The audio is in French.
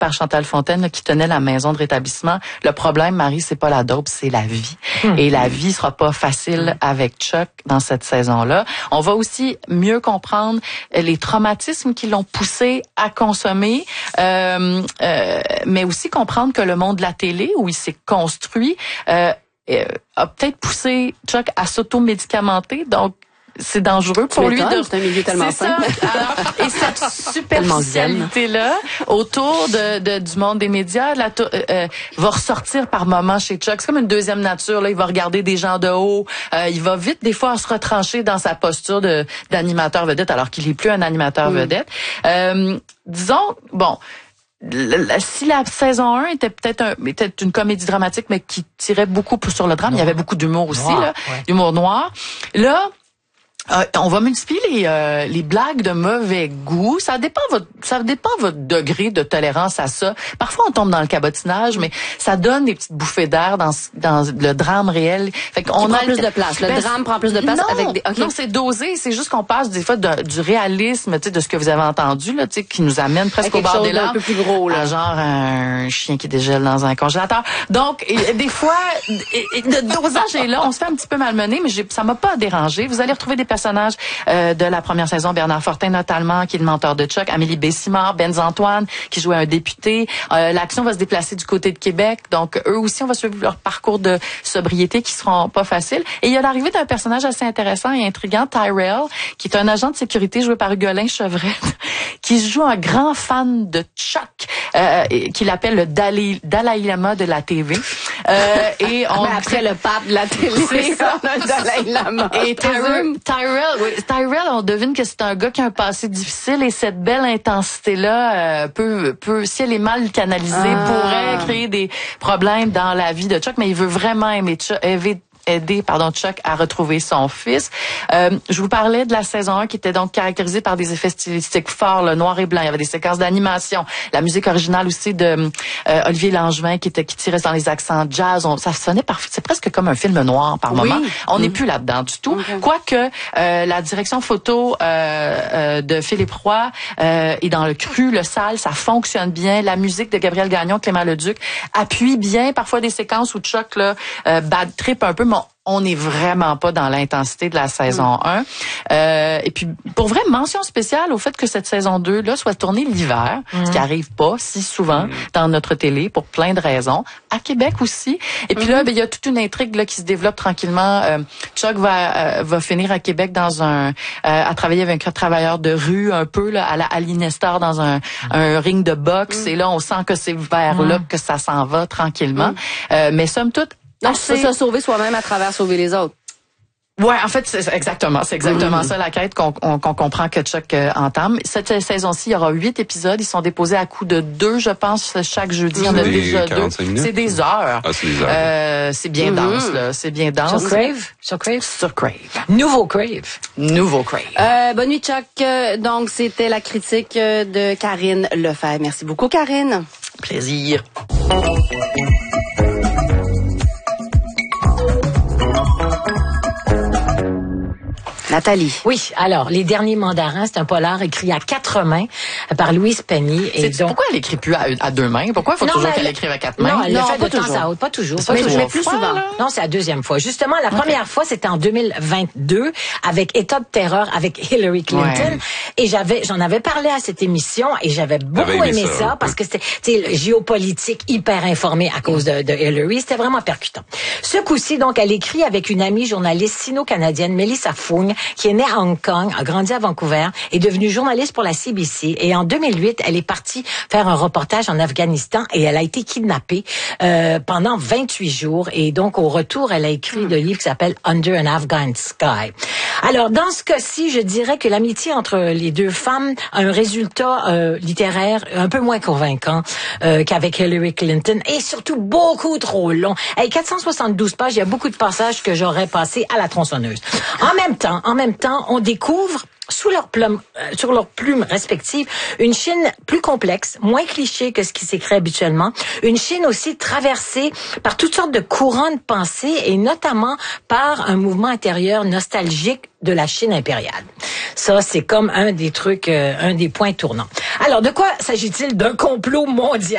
par Chantal Fontaine là, qui tenait la maison de rétablissement. Le problème, Marie, c'est pas la dope, c'est la vie. Et la vie sera pas facile avec Chuck dans cette saison-là. On va aussi mieux comprendre les traumatismes qui l'ont poussé à consommer, mais aussi comprendre que le monde de la télé, où il s'est construit, a peut-être poussé Chuck à s'automédicamenter. Donc, c'est dangereux pour lui. C'est un milieu tellement fin. Et cette superficialité-là autour du monde des médias va ressortir par moments chez Chuck. C'est comme une deuxième nature. Là, il va regarder des gens de haut. Il va vite, des fois, se retrancher dans sa posture d'animateur vedette, alors qu'il n'est plus un animateur vedette. Disons, bon... Si la saison 1 était peut-être une comédie dramatique, mais qui tirait beaucoup sur le drame, il y avait beaucoup d'humour aussi, d'humour noir. Là, on va multiplier les blagues de mauvais goût. Ça dépend votre degré de tolérance à ça. Parfois, on tombe dans le cabotinage, mais ça donne des petites bouffées d'air dans le drame réel. Fait qu'on prend plus de place. Le drame prend plus de place avec des... Non, c'est dosé. C'est juste qu'on passe des fois du réalisme, tu sais, de ce que vous avez entendu, là, tu sais, qui nous amène presque au bord des larmes. Un peu plus gros, là. Genre un chien qui dégèle dans un congélateur. Donc, des fois, le dosage est là. On se fait un petit peu malmener, mais ça m'a pas dérangé. Vous allez retrouver des personnages de la première saison, Bernard Fortin notamment, qui est le mentor de Chuck, Amélie Bessimard, Benz Antoine, qui jouait un député. L'action va se déplacer du côté de Québec, donc eux aussi, on va suivre leur parcours de sobriété qui seront pas faciles. Et il y a l'arrivée d'un personnage assez intéressant et intriguant, Tyrell, qui est un agent de sécurité joué par Hugolin Chevrette, qui joue un grand fan de Chuck, qu'il appelle le Dalai Lama de la TV. Et après le pape de la télé, c'est ça, le Dalai Lama. Et Tyrell, on devine que c'est un gars qui a un passé difficile et cette belle intensité-là peut, si elle est mal canalisée, pourrait créer des problèmes dans la vie de Chuck, mais il veut vraiment aider Chuck à retrouver son fils. Je vous parlais de la saison 1 qui était donc caractérisée par des effets stylistiques forts, le noir et blanc. Il y avait des séquences d'animation. La musique originale aussi de Olivier Langevin qui tirait dans les accents jazz. Ça sonnait c'est presque comme un film noir par moment. On n'est plus là-dedans du tout. Quoique la direction photo de Philippe Roy est dans le cru, le sale, ça fonctionne bien. La musique de Gabriel Gagnon, Clément Leduc appuie bien parfois des séquences où Chuck là bad trip un peu. On n'est vraiment pas dans l'intensité de la saison 1. Et puis, pour vrai, mention spéciale au fait que cette saison 2 là soit tournée l'hiver, ce qui arrive pas si souvent dans notre télé pour plein de raisons. À Québec aussi. Et puis là, il y a toute une intrigue là qui se développe tranquillement. Chuck va finir à Québec à travailler avec un travailleur de rue un peu là, à la Ali Nestor dans un ring de boxe. Et là, on sent que c'est vers là que ça s'en va tranquillement. Mais somme toute, donc, c'est se sauver soi-même à travers sauver les autres. Ouais, en fait, c'est exactement ça la quête qu'on comprend que Chuck entame. Cette saison-ci, il y aura 8 épisodes. Ils sont déposés à coup de 2, je pense, chaque jeudi. On a déjà 2. C'est des heures. Ah, c'est des heures. C'est bien dense, là. C'est bien dense. Sur Crave. Nouveau Crave. Bonne nuit, Chuck. Donc, c'était la critique de Karine Lefebvre. Merci beaucoup, Karine. Plaisir. Nathalie. Oui, alors, Les Derniers Mandarins, c'est un polar écrit à 4 mains par Louise Penny. Et donc, pourquoi elle écrit plus à 2 mains? Pourquoi il faut toujours qu'elle écrive à 4 mains? Non, elle le fait de temps à autre. Pas toujours. Mais plus souvent. Non, c'est la deuxième fois. Justement, la première fois, c'était en 2022 avec État de terreur avec Hillary Clinton. Et j'en avais parlé à cette émission et j'avais beaucoup aimé ça parce que c'était géopolitique hyper informé à cause de Hillary. C'était vraiment percutant. Ce coup-ci, donc, elle écrit avec une amie journaliste sino-canadienne, Melissa Fung, qui est née à Hong Kong, a grandi à Vancouver, est devenue journaliste pour la CBC et en 2008, elle est partie faire un reportage en Afghanistan et elle a été kidnappée pendant 28 jours et donc au retour, elle a écrit le livre qui s'appelle Under an Afghan Sky. Alors, dans ce cas-ci, je dirais que l'amitié entre les deux femmes a un résultat littéraire un peu moins convaincant qu'avec Hillary Clinton et surtout beaucoup trop long. Avec 472 pages, il y a beaucoup de passages que j'aurais passés à la tronçonneuse. En même temps, on découvre sur leurs plumes respectives, une Chine plus complexe, moins cliché que ce qui s'écrit habituellement, une Chine aussi traversée par toutes sortes de courants de pensée et notamment par un mouvement intérieur nostalgique de la Chine impériale. Ça, c'est comme un des trucs, un des points tournants. Alors, de quoi s'agit-il d'un complot mondial?